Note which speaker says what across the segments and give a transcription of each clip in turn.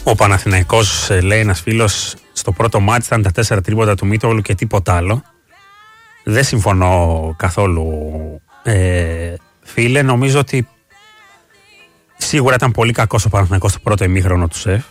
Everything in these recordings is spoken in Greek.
Speaker 1: Ο Παναθηναϊκός, λέει ένας φίλος, στο πρώτο μάτς ήταν τα 4 τρίποτα του Μίτογλου και τίποτα άλλο. Δεν συμφωνώ καθόλου, φίλε. Νομίζω ότι σίγουρα ήταν πολύ κακός ο Παναθηναϊκός στο πρώτο ημίχρονο του ΣΕΦ.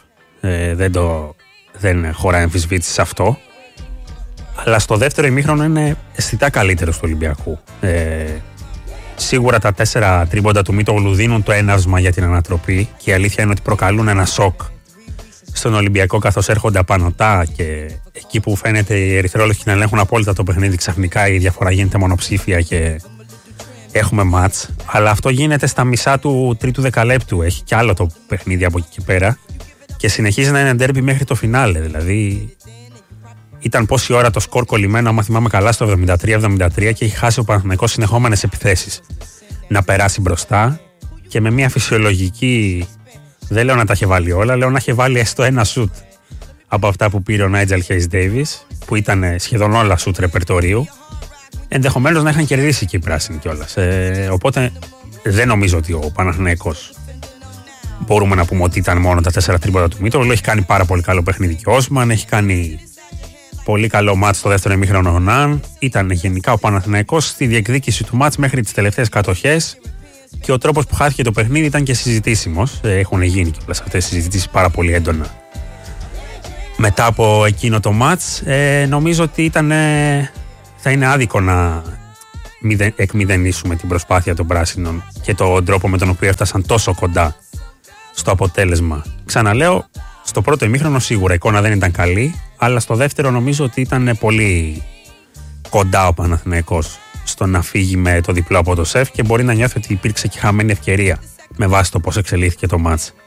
Speaker 1: Δεν χωράει αμφισβήτηση σε αυτό. Αλλά στο δεύτερο ημίχρονο είναι αισθητά καλύτερος του Ολυμπιακού. Σίγουρα τα 4 τρίποντα του Μίτογλου δίνουν το έναυσμα για την ανατροπή και η αλήθεια είναι ότι προκαλούν ένα σοκ στον Ολυμπιακό, καθώς έρχονται απανωτά και εκεί που φαίνεται οι ερυθρόλογοι να ελέγχουν απόλυτα το παιχνίδι, ξαφνικά η διαφορά γίνεται μονοψήφια και έχουμε μάτς. Αλλά αυτό γίνεται στα μισά του τρίτου δεκαλέπτου. Έχει κι άλλο το παιχνίδι από εκεί και πέρα και συνεχίζει να είναι ντέρμπι μέχρι το φινάλε. Δηλαδή ήταν πόση ώρα το σκορ κολλημένο, άμα θυμάμαι καλά, στο 73-73 και έχει χάσει ο Παναθηναϊκός συνεχόμενες επιθέσεις να περάσει μπροστά και με μια φυσιολογική, δεν λέω να τα είχε βάλει όλα, λέω να είχε βάλει έστω ένα σουτ από αυτά που πήρε ο Νάιτζελ Χέις Ντέιβις, που ήταν σχεδόν όλα σουτ ρεπερτορίου. Ενδεχομένως να είχαν κερδίσει και οι πράσινοι κιόλας. Οπότε δεν νομίζω ότι ο Παναθηναϊκός μπορούμε να πούμε ότι ήταν μόνο τα 4 τρίποτα του Μίτογλου. Έχει κάνει πάρα πολύ καλό παιχνίδι και ο Όσμαν, έχει κάνει πολύ καλό μάτς στο δεύτερο ημίχρονο ο Ναν. Ήταν γενικά ο Παναθηναϊκός στη διεκδίκηση του μάτς μέχρι τις τελευταίες κατοχές και ο τρόπος που χάθηκε το παιχνίδι ήταν και συζητήσιμος. Έχουν γίνει και αυτές τις συζητήσεις πάρα πολύ έντονα μετά από εκείνο το μάτς. Νομίζω ότι θα είναι άδικο να εκμηδενήσουμε την προσπάθεια των πράσινων και τον τρόπο με τον οποίο έφτασαν τόσο κοντά στο αποτέλεσμα. Ξαναλέω, στο πρώτο ημίχρονο σίγουρα η εικόνα δεν ήταν καλή, αλλά στο δεύτερο νομίζω ότι ήταν πολύ κοντά ο Παναθηναϊκός στο να φύγει με το διπλό από το ΣΕΦ και μπορεί να νιώθει ότι υπήρξε και χαμένη ευκαιρία με βάση το πώς εξελίχθηκε το μάτς.